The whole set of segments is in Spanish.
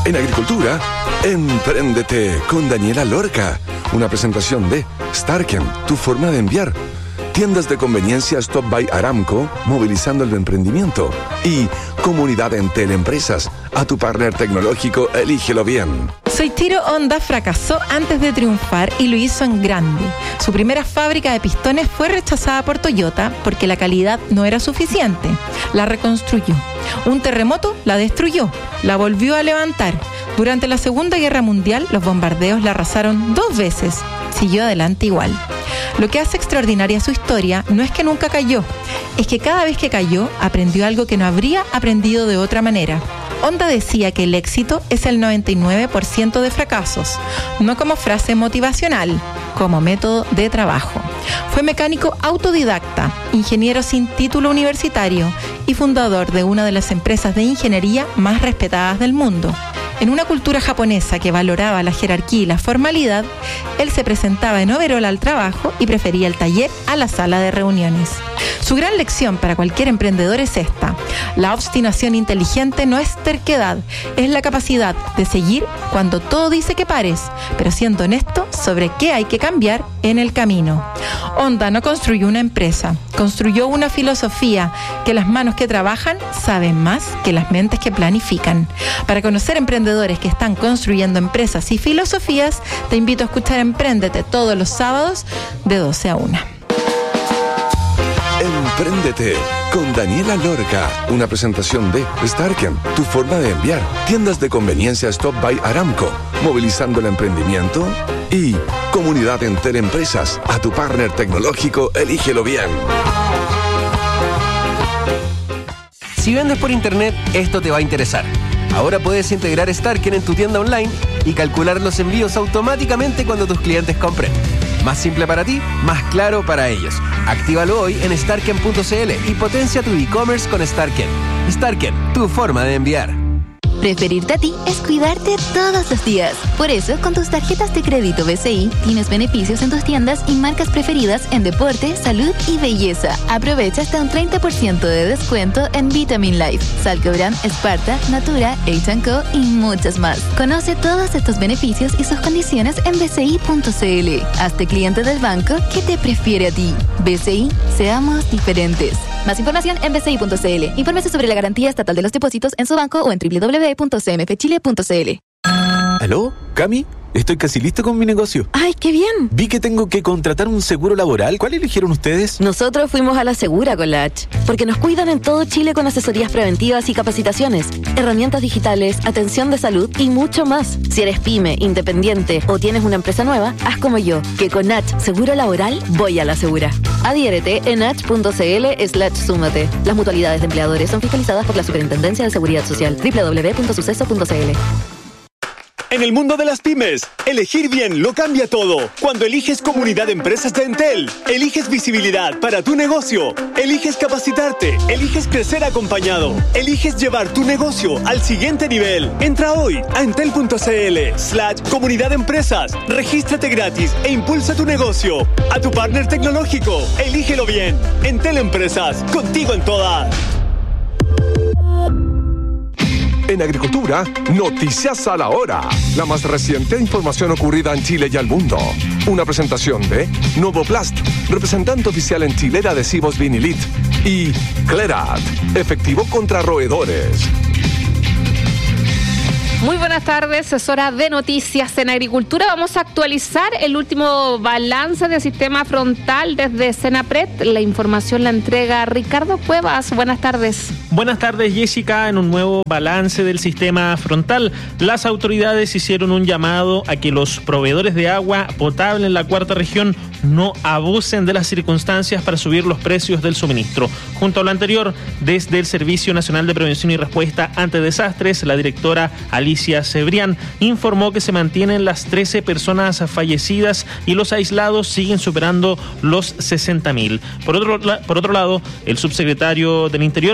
En agricultura, Empréndete con Daniela Lorca. Una presentación de Starken, tu forma de enviar. Tiendas de conveniencia Stop by Aramco, movilizando el emprendimiento. Y Comunidad Entel Empresas, a tu partner tecnológico, elígelo bien. Soichiro Honda fracasó antes de triunfar y lo hizo en grande. Su primera fábrica de pistones fue rechazada por Toyota porque la calidad no era suficiente. La reconstruyó. Un terremoto la destruyó, la volvió a levantar. Durante la Segunda Guerra Mundial, los bombardeos la arrasaron 2 veces. Siguió adelante igual. Lo que hace extraordinaria su historia no es que nunca cayó, es que cada vez que cayó aprendió algo que no habría aprendido de otra manera. Honda decía que el éxito es el 99% de fracasos, no como frase motivacional, como método de trabajo. Fue mecánico autodidacta, ingeniero sin título universitario y fundador de una de las empresas de ingeniería más respetadas del mundo. En una cultura japonesa que valoraba la jerarquía y la formalidad, él se presentaba en overol al trabajo y prefería el taller a la sala de reuniones. Su gran lección para cualquier emprendedor es esta: la obstinación inteligente no es terquedad, es la capacidad de seguir cuando todo dice que pares, pero siendo honesto sobre qué hay que cambiar en el camino. Honda no construyó una empresa, construyó una filosofía: que las manos que trabajan saben más que las mentes que planifican. Para conocer emprendedores que están construyendo empresas y filosofías, te invito a escuchar Empréndete todos los sábados de 12 a 1. Empréndete con Daniela Lorca. Una presentación de Starken, tu forma de enviar. Tiendas de conveniencia Stop by Aramco, movilizando el emprendimiento. Y Comunidad Entel Empresas, a tu partner tecnológico, elígelo bien. Si vendes por internet, esto te va a interesar. Ahora puedes integrar Starken en tu tienda online y calcular los envíos automáticamente cuando tus clientes compren. Más simple para ti, más claro para ellos. Actívalo hoy en starken.cl y potencia tu e-commerce con Starken. Starken, tu forma de enviar. Preferirte a ti es cuidarte todos los días. Por eso, con tus tarjetas de crédito BCI, tienes beneficios en tus tiendas y marcas preferidas en deporte, salud y belleza. Aprovecha hasta un 30% de descuento en Vitamin Life, Salcobran, Sparta, Natura, H&Co y muchas más. Conoce todos estos beneficios y sus condiciones en bci.cl. Hazte cliente del banco que te prefiere a ti. BCI, seamos diferentes. Más información en bci.cl. Infórmese sobre la garantía estatal de los depósitos en su banco o en www.cmfchile.cl. ¿Aló? ¿Cami? Estoy casi listo con mi negocio. ¡Ay, qué bien! Vi que tengo que contratar un seguro laboral. ¿Cuál eligieron ustedes? Nosotros fuimos a la Segura con la H, porque nos cuidan en todo Chile con asesorías preventivas y capacitaciones, herramientas digitales, atención de salud y mucho más. Si eres pyme, independiente o tienes una empresa nueva, haz como yo, que con H Seguro Laboral voy a la Segura. Adhiérete en h.cl/súmate. Las mutualidades de empleadores son fiscalizadas por la Superintendencia de Seguridad Social. www.suceso.cl. En el mundo de las pymes, elegir bien lo cambia todo. Cuando eliges Comunidad de Empresas de Entel, eliges visibilidad para tu negocio, eliges capacitarte, eliges crecer acompañado, eliges llevar tu negocio al siguiente nivel. Entra hoy a entel.cl/Comunidad de Empresas, regístrate gratis e impulsa tu negocio. A tu partner tecnológico, elígelo bien. Entel Empresas, contigo en todas. En agricultura, noticias a la hora. La más reciente información ocurrida en Chile y al mundo. Una presentación de Novoplast, representante oficial en Chile de adhesivos Vinilit. Y Clerat, efectivo contra roedores. Muy buenas tardes, es hora de noticias en agricultura. Vamos a actualizar el último balance del sistema frontal desde Senapred. La información la entrega Ricardo Cuevas. Buenas tardes. Buenas tardes, Jessica. En un nuevo balance del sistema frontal, las autoridades hicieron un llamado a que los proveedores de agua potable en la cuarta región no abusen de las circunstancias para subir los precios del suministro. Junto a lo anterior, desde el Servicio Nacional de Prevención y Respuesta ante Desastres, la directora Alicia Cebrián informó que se mantienen las 13 personas fallecidas y los aislados siguen superando los 60.000. Por otro lado, el subsecretario del Interior, Máximo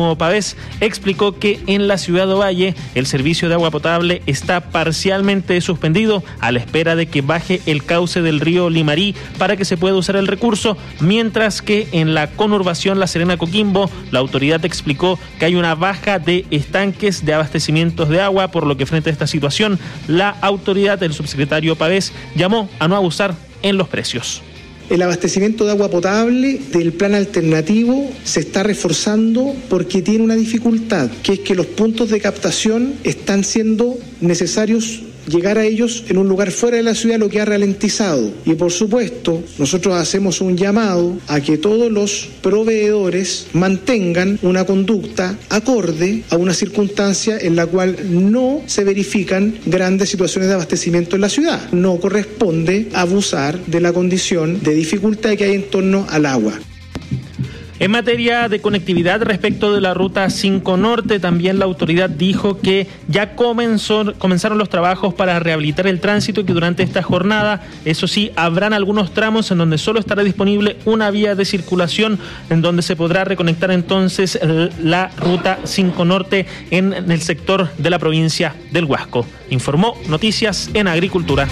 Máximo Pavés explicó que en la ciudad de Ovalle el servicio de agua potable está parcialmente suspendido a la espera de que baje el cauce del río Limarí para que se pueda usar el recurso, mientras que en la conurbación La Serena-Coquimbo la autoridad explicó que hay una baja de estanques de abastecimientos de agua, por lo que frente a esta situación la autoridad del subsecretario Pavés llamó a no abusar en los precios. El abastecimiento de agua potable del plan alternativo se está reforzando porque tiene una dificultad, que es que los puntos de captación están siendo necesarios llegar a ellos en un lugar fuera de la ciudad, lo que ha ralentizado. Y por supuesto, nosotros hacemos un llamado a que todos los proveedores mantengan una conducta acorde a una circunstancia en la cual no se verifican grandes situaciones de abastecimiento en la ciudad. No corresponde abusar de la condición de dificultad que hay en torno al agua. En materia de conectividad respecto de la Ruta 5 Norte, también la autoridad dijo que ya comenzaron los trabajos para rehabilitar el tránsito y que durante esta jornada, eso sí, habrán algunos tramos en donde solo estará disponible una vía de circulación, en donde se podrá reconectar entonces la Ruta 5 Norte en el sector de la provincia del Huasco. Informó Noticias en Agricultura.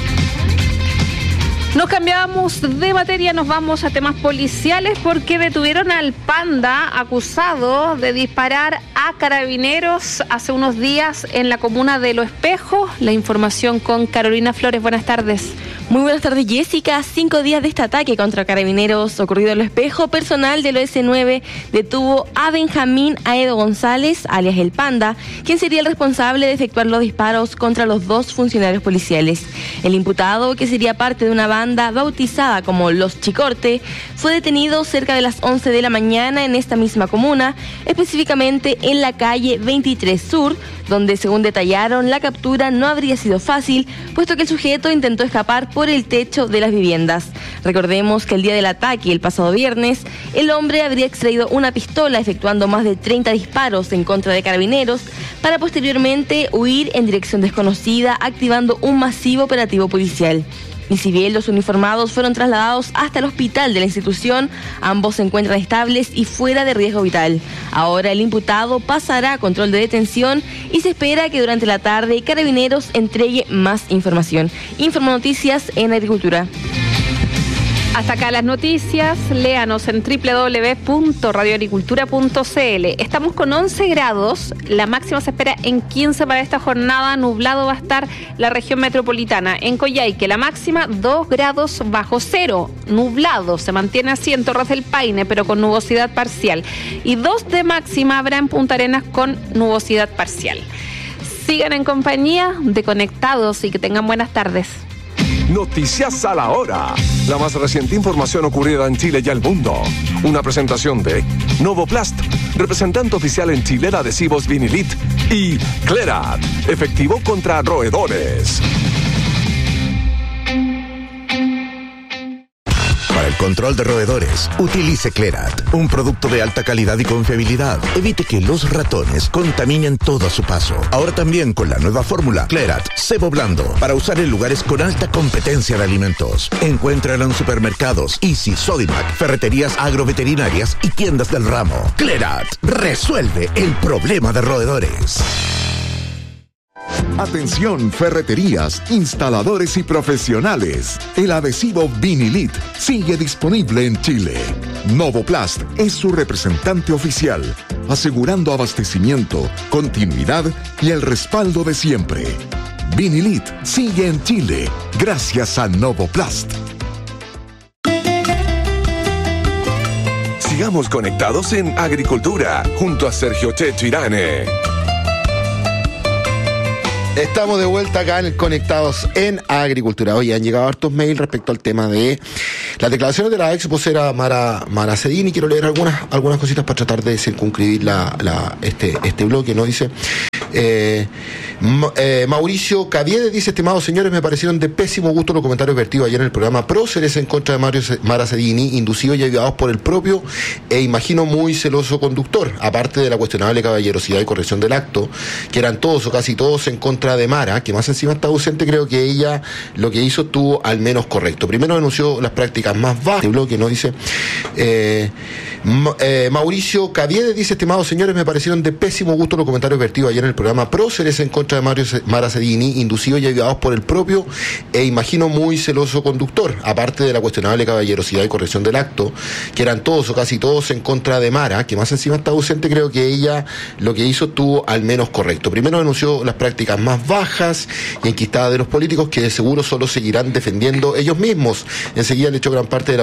Nos cambiamos de materia, nos vamos a temas policiales porque detuvieron al panda acusado de disparar a carabineros hace unos días en la comuna de Lo Espejo. La información con Carolina Flores. Buenas tardes. Muy buenas tardes, Jessica. 5 días de este ataque contra carabineros ocurrido en Lo Espejo, personal del OS9 detuvo a Benjamín Aedo González, alias El Panda, quien sería el responsable de efectuar los disparos contra los 2 funcionarios policiales. El imputado, que sería parte de una banda bautizada como Los Chicorte, fue detenido cerca de las 11 de la mañana en esta misma comuna, específicamente en la calle 23 Sur, donde, según detallaron, la captura no habría sido fácil, puesto que el sujeto intentó escapar por el techo de las viviendas. Recordemos que el día del ataque, el pasado viernes, el hombre habría extraído una pistola efectuando más de 30 disparos en contra de carabineros para posteriormente huir en dirección desconocida, activando un masivo operativo policial. Y si bien los uniformados fueron trasladados hasta el hospital de la institución, ambos se encuentran estables y fuera de riesgo vital. Ahora el imputado pasará a control de detención y se espera que durante la tarde Carabineros entregue más información. Informa Noticias en Agricultura. Hasta acá las noticias, léanos en www.radioagricultura.cl. Estamos con 11 grados, la máxima se espera en 15 para esta jornada, nublado va a estar la región metropolitana. En Coyhaique la máxima 2 grados bajo cero, nublado, se mantiene así en Torres del Paine, pero con nubosidad parcial. Y 2 de máxima habrá en Punta Arenas con nubosidad parcial. Sigan en compañía de Conectados y que tengan buenas tardes. Noticias a la hora. La más reciente información ocurrida en Chile y el mundo. Una presentación de Novoplast, representante oficial en Chile de adhesivos Vinilit, y Clerat, efectivo contra roedores. Para el control de roedores, utilice Clerat, un producto de alta calidad y confiabilidad. Evite que los ratones contaminen todo a su paso. Ahora también con la nueva fórmula Clerat Cebo Blando, para usar en lugares con alta competencia de alimentos. Encuéntralo en supermercados, Easy, Sodimac, ferreterías agroveterinarias y tiendas del ramo. Clerat resuelve el problema de roedores. Atención, ferreterías, instaladores y profesionales. El adhesivo Vinilit sigue disponible en Chile. Novoplast es su representante oficial, asegurando abastecimiento, continuidad y el respaldo de siempre. Vinilit sigue en Chile gracias a Novoplast. Sigamos conectados en Agricultura junto a Sergio Checho Irane. Estamos de vuelta acá en Conectados en Agricultura. Oye, han llegado hartos mails respecto al tema de las declaraciones de la ex vocera Mara Cedini. Quiero leer algunas cositas para tratar de circunscribir este bloque, ¿no? Dice: Mauricio Caviedes dice: estimados señores, me parecieron de pésimo gusto los comentarios vertidos ayer en el programa Próceres en contra de Mara Sedini, inducidos y ayudados por el propio e imagino muy celoso conductor, aparte de la cuestionable caballerosidad y corrección del acto, que eran todos o casi todos en contra de Mara, que más encima está ausente. Creo que ella lo que hizo estuvo al menos correcto. Primero denunció las prácticas más bajas. El bloque, ¿no? Dice Mauricio Caviedes dice: estimados señores, me parecieron de pésimo gusto los comentarios vertidos ayer en el programa Próceres en contra de Mara Sedini, inducidos y ayudados por el propio e imagino muy celoso conductor, aparte de la cuestionable caballerosidad y corrección del acto, que eran todos o casi todos en contra de Mara, que más encima está ausente. Creo que ella lo que hizo estuvo al menos correcto. Primero denunció las prácticas más bajas y enquistadas de los políticos, que de seguro solo seguirán defendiendo ellos mismos. Enseguida le echó gran parte de la